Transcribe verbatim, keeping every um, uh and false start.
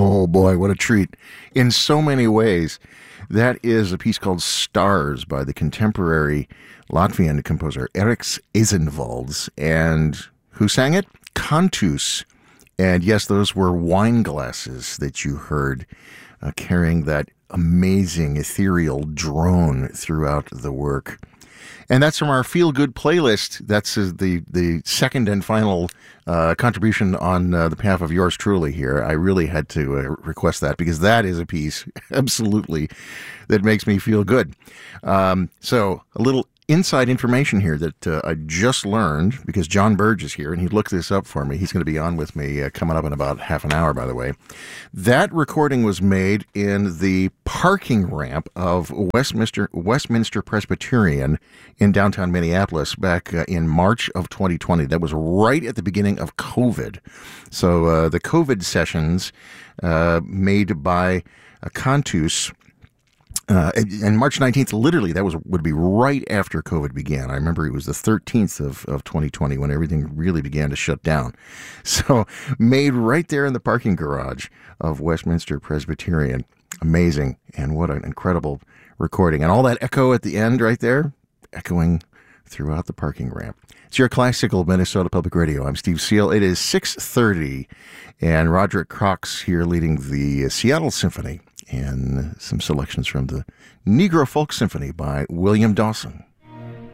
Oh boy, what a treat. In so many ways. That is a piece called Stars by the contemporary Latvian composer Eriks Eizenvalds. And who sang it? Cantus. And yes, those were wine glasses that you heard uh, carrying that amazing ethereal drone throughout the work. And that's from our Feel Good playlist. That's uh, the, the second and final uh, contribution on uh, the behalf of yours truly here. I really had to uh, request that because that is a piece, absolutely, that makes me feel good. Um, so a little inside information here that uh, I just learned because John Burge is here and he looked this up for me. He's going to be on with me uh, coming up in about half an hour, by the way. That recording was made in the parking ramp of Westminster Westminster Presbyterian in downtown Minneapolis back uh, in March of twenty twenty. That was right at the beginning of COVID. So uh, the COVID sessions uh, made by uh, Cantus. Uh, and March nineteenth, literally, that was would be right after COVID began. I remember it was the thirteenth of, of twenty twenty when everything really began to shut down. So made right there in the parking garage of Westminster Presbyterian. Amazing. And what an incredible recording. And all that echo at the end right there, echoing throughout the parking ramp. It's your classical Minnesota Public Radio. I'm Steve Seal. It is six thirty, and Roderick Cox here leading the Seattle Symphony. And some selections from the Negro Folk Symphony by William Dawson.